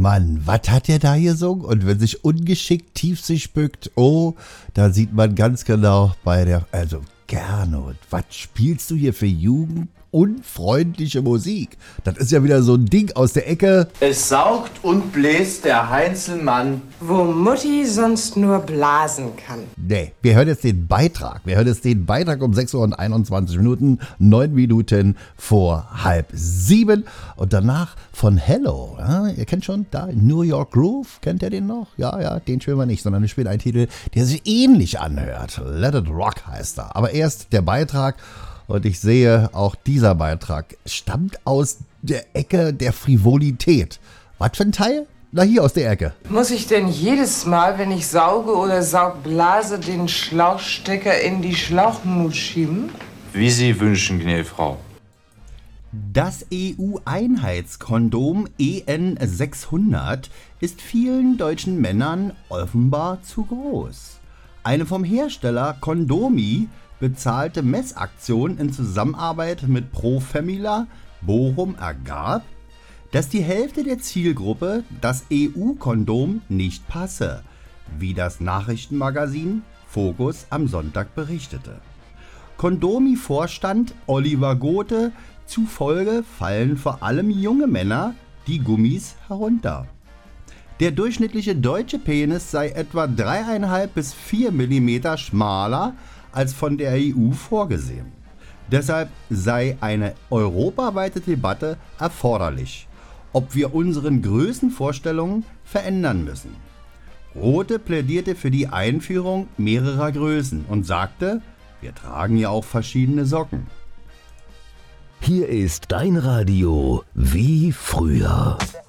Mann, was hat der da gesungen? Und wenn sich ungeschickt tief sich bückt, oh, da sieht man ganz genau also Gernot, was spielst du hier für jugendunfreundliche Musik? Das ist ja wieder so ein Ding aus der Ecke. Es saugt und bläst der Heinzelmann, wo Mutti sonst nur blasen kann. Nee, wir hören jetzt den Beitrag. Um 6:21 Minuten, 9 Minuten vor 6:30. Und danach von Hello. Ja, ihr kennt schon da New York Groove. Kennt ihr den noch? Ja, den spielen wir nicht, sondern wir spielen einen Titel, der sich ähnlich anhört. Let It Rock heißt er. Aber erst der Beitrag. Und ich sehe, auch dieser Beitrag stammt aus der Ecke der Frivolität. Was für ein Teil? Na, hier aus der Ecke. Muss ich denn jedes Mal, wenn ich sauge oder saugblase, den Schlauchstecker in die Schlauchnut schieben? wie Sie wünschen, gnädige Frau. Das EU-Einheitskondom EN600 ist vielen deutschen Männern offenbar zu groß. Eine vom Hersteller Condomi bezahlte Messaktion in Zusammenarbeit mit Pro Femila Bochum ergab, dass die Hälfte der Zielgruppe das EU-Kondom nicht passe, wie das Nachrichtenmagazin Focus am Sonntag berichtete. Condomi-Vorstand Oliver Gothe zufolge fallen vor allem junge Männer die Gummis herunter. Der durchschnittliche deutsche Penis sei etwa 3,5 bis 4 mm schmaler als von der EU vorgesehen. Deshalb sei eine europaweite Debatte erforderlich, ob wir unseren Größenvorstellungen verändern müssen. Rothe plädierte für die Einführung mehrerer Größen und sagte, wir tragen ja auch verschiedene Socken. Hier ist dein Radio wie früher.